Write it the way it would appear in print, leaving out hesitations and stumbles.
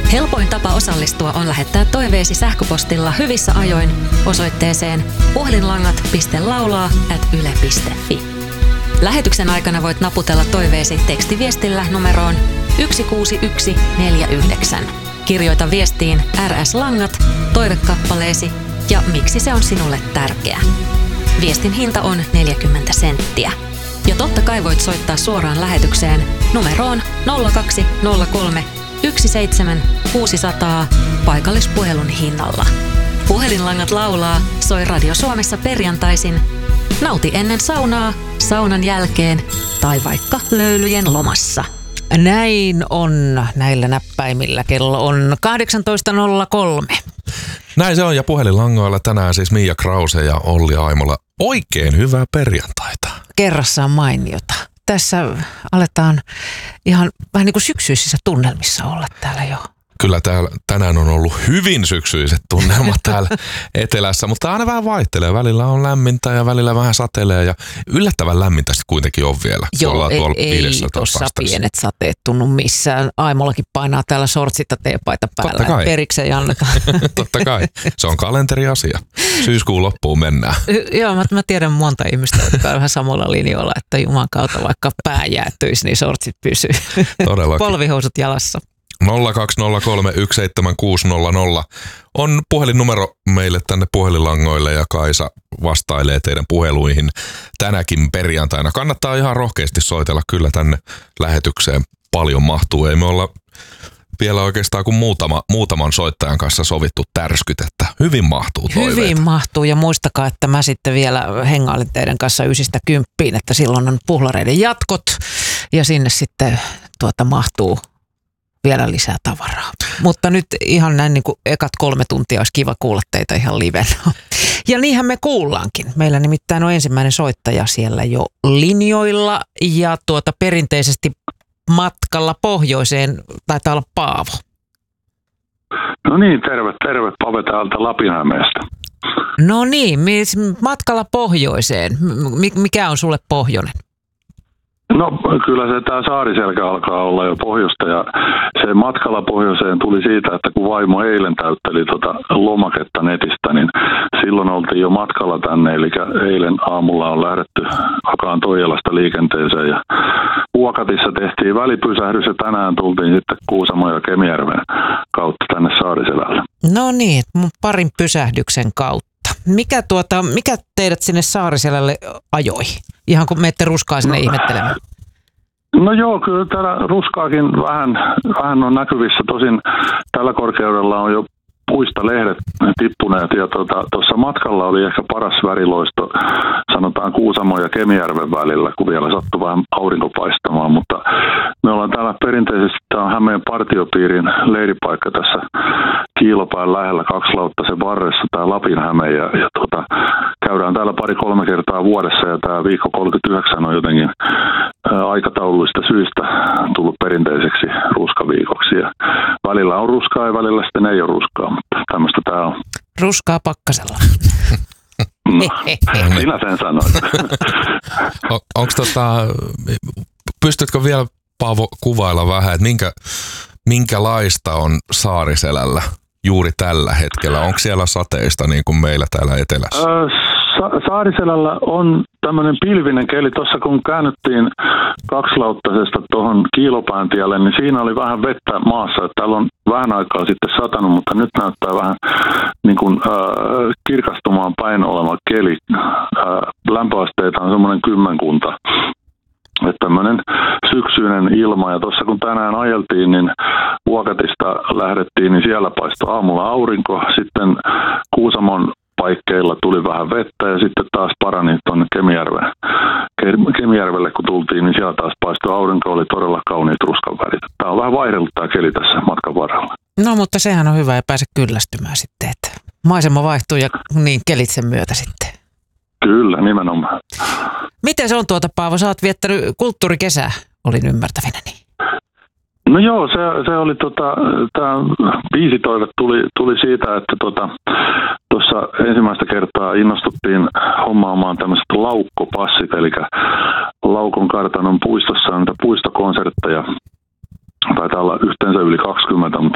Helpoin tapa osallistua on lähettää toiveesi sähköpostilla hyvissä ajoin osoitteeseen puhelinlangat.laulaa@yle.fi. Lähetyksen aikana voit naputella toiveesi tekstiviestillä numeroon 16149. Kirjoita viestiin RS Langat, toivekappaleesi ja miksi se on sinulle tärkeä. Viestin hinta on 40 senttiä. Ja totta kai voit soittaa suoraan lähetykseen numeroon 0203 17600 paikallispuhelun hinnalla. Puhelinlangat laulaa soi Radio Suomessa perjantaisin. Nauti ennen saunaa, saunan jälkeen tai vaikka löylyjen lomassa. Näin on näillä näppäimillä. Kello on 18.03. Näin se on, ja puhelinlangoilla tänään siis Mia Krause ja Olli Aimola. Oikein hyvää perjantaita. Kerrassaan mainiota. Tässä aletaan ihan vähän niin kuin syksyisissä tunnelmissa olla täällä jo. Kyllä täällä tänään on ollut hyvin syksyiset tunnelmat täällä etelässä, mutta aina vähän vaihtelee. Välillä on lämmintä ja välillä vähän satelee ja yllättävän lämmintä sitten kuitenkin on vielä. Joo, ei tuossa pienet sateet tunnu missään. Aimollakin painaa täällä sortsit ja teepaita päällä. Periksi ei anneta. Totta kai. Se on kalenteriasia. Syyskuun loppuun mennään. Joo, mä tiedän monta ihmistä, jotka on vähän samalla linjoilla, että juman kautta vaikka pää jäätyisi, niin sortsit pysyy. Todellakin. Polvihousut jalassa. 020317600 on puhelinnumero meille tänne puhelinlangoille ja Kaisa vastailee teidän puheluihin tänäkin perjantaina. Kannattaa ihan rohkeasti soitella, kyllä tänne lähetykseen paljon mahtuu. Ei me olla vielä oikeastaan kuin muutaman soittajan kanssa sovittu tärskyt, että hyvin mahtuu toiveita. Hyvin mahtuu ja muistakaa, että mä sitten vielä hengailen teidän kanssa 9-10, että silloin on puhlareiden jatkot ja sinne sitten mahtuu vielä lisää tavaraa. Mutta nyt ihan näin niin kuin ekat 3 tuntia olisi kiva kuulla teitä ihan livenä. Ja niinhän me kuullaankin. Meillä nimittäin on ensimmäinen soittaja siellä jo linjoilla ja perinteisesti matkalla pohjoiseen taitaa olla Paavo. No niin, terve Pave täältä Lapinhämeestä. No niin, matkalla pohjoiseen. Mikä on sulle pohjoinen? No kyllä se tämä Saariselkä alkaa olla jo pohjoista ja se matkalla pohjoiseen tuli siitä, että kun vaimo eilen täytteli lomaketta netistä, niin silloin oltiin jo matkalla tänne, eli eilen aamulla on lähdetty Akaan Toijalasta liikenteeseen ja Vuokatissa tehtiin välipysähdys ja tänään tultiin sitten Kuusamon ja Kemijärven kautta tänne Saariselälle. No niin, parin pysähdyksen kautta. Mikä teidät sinne Saariselälle ajoi? Ihan kun menette ruskaa sinne ihmettelemään. No joo, kyllä täällä ruskaakin vähän on näkyvissä. Tosin tällä korkeudella on jo puista lehdet tippuneet ja tuossa matkalla oli ehkä paras väriloisto, sanotaan Kuusamon ja Kemijärven välillä, kun vielä sattui vähän aurinko paistamaan, mutta me ollaan täällä perinteisesti, tämä on Hämeen partiopiirin leiripaikka tässä Kiilopään lähellä 2-lauttaisen varressa, tämä Lapinhäme ja käydään täällä 2-3 kertaa vuodessa ja tämä viikko 39 on jotenkin aikataulullista syistä tullut perinteiseksi ruskaviikoksi ja välillä on ruskaa ja välillä sitten ei ole ruskaa, mutta tämmöistä tämä on. Ruskaa pakkasella. No, sinä sen sanoit. Onko pystytkö vielä Paavo kuvailla vähän, että minkälaista on Saariselällä juuri tällä hetkellä? Onko siellä sateista niin kuin meillä täällä etelässä? Saariselällä on tämmöinen pilvinen keli. Tuossa kun käännyttiin 2-lauttasesta tuohon Kiilopään tielle, niin siinä oli vähän vettä maassa. Täällä on vähän aikaa sitten satanut, mutta nyt näyttää vähän niin kuin, kirkastumaan päin oleva keli. Lämpöasteita on semmoinen 10. Että tämmöinen syksyinen ilma. Ja tuossa kun tänään ajeltiin, niin Vuokatista lähdettiin, niin siellä paistoi aamulla aurinko. Sitten Kuusamon paikkeilla tuli vähän vettä ja sitten taas parani tuonne Kemijärvelle, kun tultiin, niin siellä taas paistoi aurinko, oli todella kauniit ruskan värit. Tämä on vähän vaihdellut tämä keli tässä matkan varrella. No mutta sehän on hyvä ja pääse kyllästymään sitten, että maisema vaihtuu ja niin kelit sen myötä sitten. Kyllä, nimenomaan. Miten se on Paavo? Sä oot viettänyt kulttuurikesää, olin ymmärtävinäni. No joo, se oli tämä biisitoive tuli siitä, että tuossa ensimmäistä kertaa innostuttiin hommaamaan tämmöiset laukkopassit, eli Laukon kartanon puistossa on niitä puistokonsertteja. Taitaa olla yhteensä yli 20, mutta